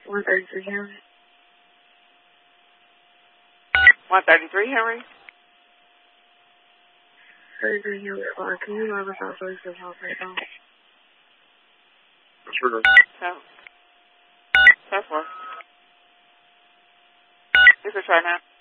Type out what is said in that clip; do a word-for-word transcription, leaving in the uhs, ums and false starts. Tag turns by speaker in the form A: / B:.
A: one thirty-three Henry.
B: one thirty-three Henry?
A: thirty-three Henry. Uh, can you log us out so we can help right now?
C: Sure.
B: ten. ten four. This is right now.